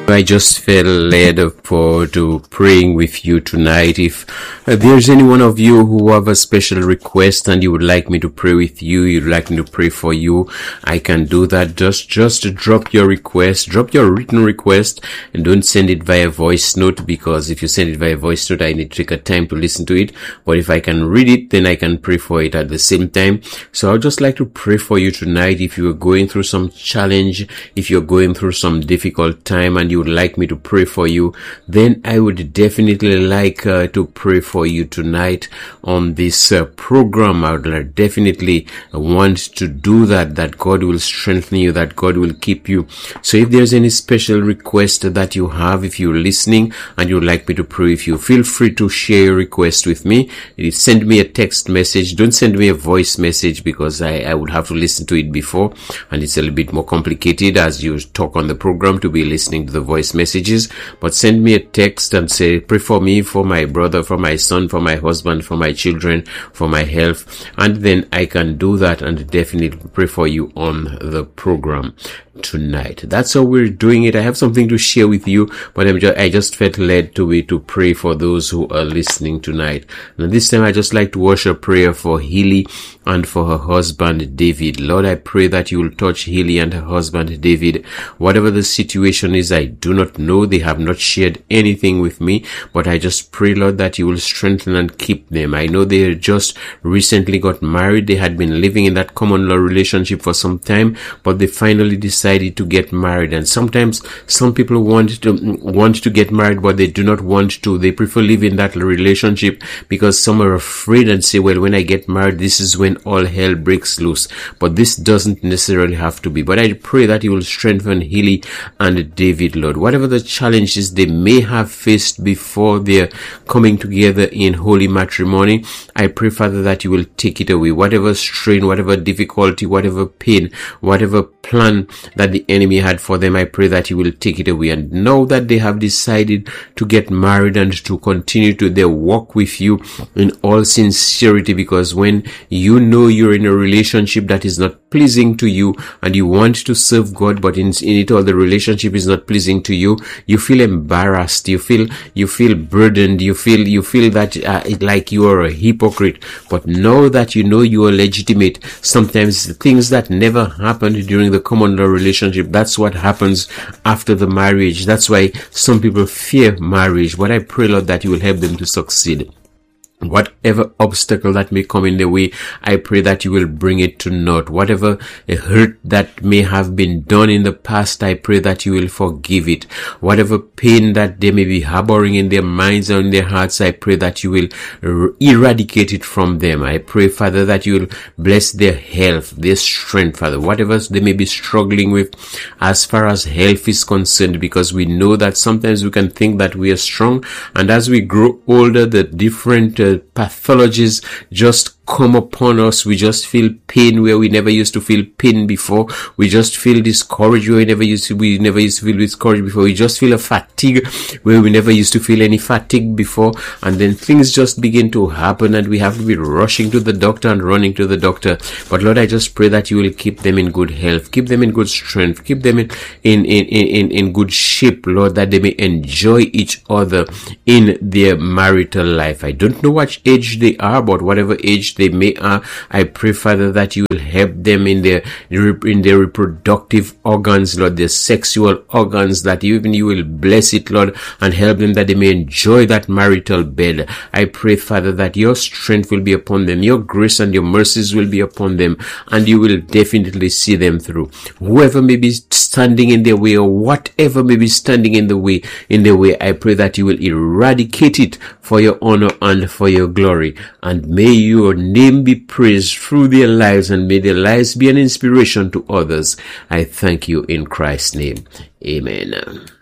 I just felt led to praying with you tonight. If there's any one of you who have a special request and you would like me to pray with you, you'd like me to pray for you, I can do that. Just drop your request, drop your written request, and don't send it via voice note, because if you send it via voice note, I need to take a time to listen to it. But if I can read it, then I can pray for it at the same time. So I'd just like to pray for you tonight. If you are going through some challenge, if you're going through some difficult time and you would like me to pray for you, then I would definitely like to pray for you tonight on this program. I would definitely want to do that God will strengthen you, that God will keep you. So if there's any special request that you have, if you're listening and you'd like me to pray with you, feel free to share your request with me. Send me a text message. Don't send me a voice message, because I would have to listen to it before, and it's a little bit more complicated as you talk on the program to be listening to the voice messages. But send me a text and say, pray for me, for my brother, for my son, for my husband, for my children, for my health, and then I can do that and definitely pray for you on the program tonight. That's how we're doing it. I have something to share with you, but I just felt led to pray for those who are listening tonight. And this time I just like to worship a prayer for Healy and for her husband David. Lord, I pray that you will touch Healy and her husband David. Whatever the situation is, I do not know. They have not shared anything with me, but I just pray, Lord, that you will strengthen and keep them. I know they just recently got married. They had been living in that common law relationship for some time, but they finally decided to get married. And sometimes some people want to get married, but they do not want to. They prefer live in that relationship because some are afraid and say, well, when I get married, this is when all hell breaks loose. But this doesn't necessarily have to be. But I pray that you will strengthen Healy and David, Lord. Whatever the challenges they may have faced before they're coming together in holy matrimony, I pray, Father, that you will take it away. Whatever strain, whatever difficulty, whatever pain, whatever plan that the enemy had for them, I pray that you will take it away. And know that they have decided to get married and to continue to their walk with you in all sincerity, because when you know you're in a relationship that is not pleasing to you and you want to serve God, but in it all the relationship is not pleasing to you, you feel embarrassed, you feel burdened, you feel that like you are a hypocrite. But know that you know you are legitimate. Sometimes things that never happened during the common law relationship, that's what happens after the marriage. That's why some people fear marriage. But I pray, Lord, that you will help them to succeed. Whatever obstacle that may come in the way, I pray that you will bring it to naught. Whatever hurt that may have been done in the past, I pray that you will forgive it. Whatever pain that they may be harboring in their minds or in their hearts, I pray that you will eradicate it from them. I pray, Father, that you will bless their health, their strength, Father. Whatever they may be struggling with as far as health is concerned, because we know that sometimes we can think that we are strong, and as we grow older, the different pathologies just come upon us. We just feel pain where we never used to feel pain before. We just feel discouraged where we never used to feel discouraged before. We just feel a fatigue where we never used to feel any fatigue before. And then things just begin to happen and we have to be rushing to the doctor and running to the doctor. But Lord, I just pray that you will keep them in good health, keep them in good strength, keep them in good shape, Lord, that they may enjoy each other in their marital life. I don't know what age they are, but whatever age they may are, I pray, Father, that you will help them in their reproductive organs, Lord, their sexual organs, that even you will bless it, Lord, and help them that they may enjoy that marital bed. I pray, Father, that your strength will be upon them, your grace and your mercies will be upon them, and you will definitely see them through. Whoever may be standing in their way, or whatever may be standing in their way, I pray that you will eradicate it for your honor and for your glory. And may your name be praised through their lives, and may their lives be an inspiration to others. I thank you in Christ's name. Amen.